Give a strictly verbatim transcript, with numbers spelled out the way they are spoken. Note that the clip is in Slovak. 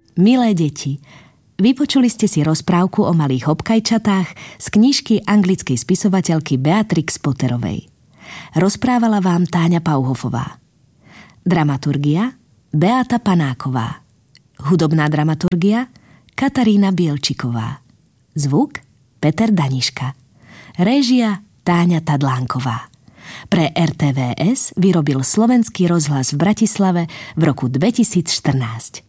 Milé deti, vypočuli ste si rozprávku o malých hopkajčatách z knižky anglickej spisovateľky Beatrix Potterovej. Rozprávala vám Táňa Pauhofová. Dramaturgia Beata Panáková. Hudobná dramaturgia Katarína Bielčiková. Zvuk Peter Daniška. Réžia Táňa Tadlánková. Pre er té vé es vyrobil Slovenský rozhlas v Bratislave v roku dvetisícštrnásť.